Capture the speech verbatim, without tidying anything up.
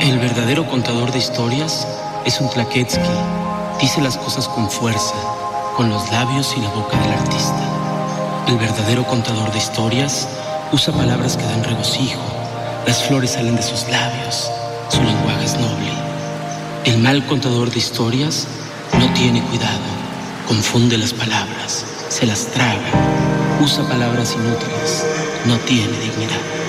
El verdadero contador de historias es un Tlaquetzki. Dice las cosas con fuerza, con los labios y la boca del artista. El verdadero contador de historias usa palabras que dan regocijo. Las flores salen de sus labios. Su lenguaje es noble. El mal contador de historias no tiene cuidado. Confunde las palabras, se las traga. Usa palabras inútiles. No tiene dignidad.